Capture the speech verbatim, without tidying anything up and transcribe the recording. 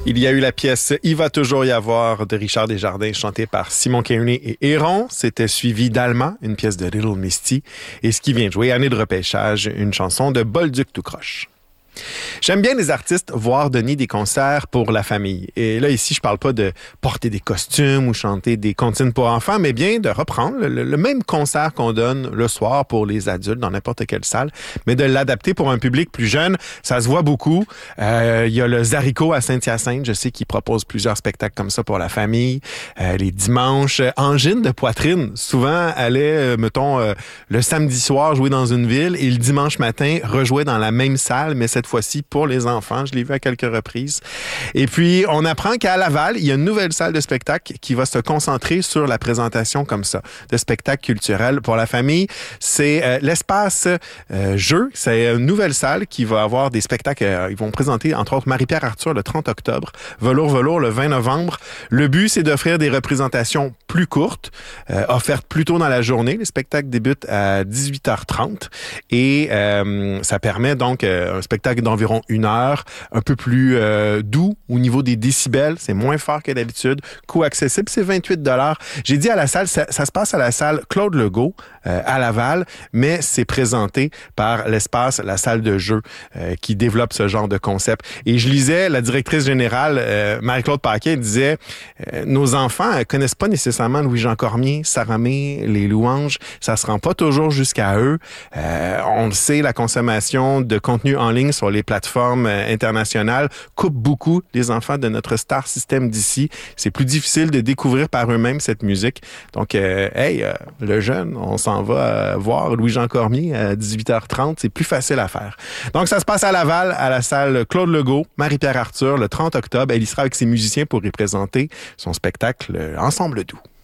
Il y a eu la pièce « Il va toujours y avoir » de Richard Desjardins, chantée par Simon Kearney et Héron. C'était suivi d'Alma, une pièce de Little Misty. Et ce qui vient de jouer, Année de repêchage, une chanson de Bolduc tout croche. J'aime bien les artistes voir donner des concerts pour la famille. Et là, ici, je parle pas de porter des costumes ou chanter des comptines pour enfants, mais bien de reprendre le, le même concert qu'on donne le soir pour les adultes dans n'importe quelle salle, mais de l'adapter pour un public plus jeune. Ça se voit beaucoup. Euh, il y a le Zarico à Saint-Hyacinthe, je sais qu'il propose plusieurs spectacles comme ça pour la famille. Euh, les dimanches, Angine de poitrine, souvent allait, mettons, euh, le samedi soir jouer dans une ville et le dimanche matin rejouer dans la même salle, mais cette fois-ci pour les enfants. Je l'ai vu à quelques reprises. Et puis, on apprend qu'à Laval, il y a une nouvelle salle de spectacle qui va se concentrer sur la présentation comme ça, de spectacles culturels pour la famille. C'est euh, l'espace euh, jeu. C'est une nouvelle salle qui va avoir des spectacles. Euh, ils vont présenter, entre autres, Marie-Pierre Arthur le trente octobre, Velours Velours le vingt novembre. Le but, c'est d'offrir des représentations plus courtes, euh, offertes plus tôt dans la journée. Les spectacles débutent à dix-huit heures trente et euh, ça permet donc euh, un spectacle d'environ une heure, un peu plus euh, doux au niveau des décibels, c'est moins fort que d'habitude, coût accessible, c'est vingt-huit dollars. J'ai dit à la salle, ça, ça se passe à la salle Claude Legault euh, à Laval, mais c'est présenté par l'espace, la salle de jeu euh, qui développe ce genre de concept. Et je lisais, la directrice générale, euh, Marie-Claude Paquet, disait euh, nos enfants euh, connaissent pas nécessairement Louis-Jean Cormier, Saramé, les louanges, ça se rend pas toujours jusqu'à eux. Euh, on le sait, la consommation de contenu en ligne sur les plateformes internationales coupe beaucoup les enfants de notre star system d'ici. C'est plus difficile de découvrir par eux-mêmes cette musique. Donc, euh, hey, euh, le jeune, on s'en va euh, voir Louis-Jean Cormier à dix-huit heures trente. C'est plus facile à faire. Donc, ça se passe à Laval, à la salle Claude Legault, Marie-Pierre Arthur, le trente octobre. Elle y sera avec ses musiciens pour y présenter son spectacle Ensemble doux.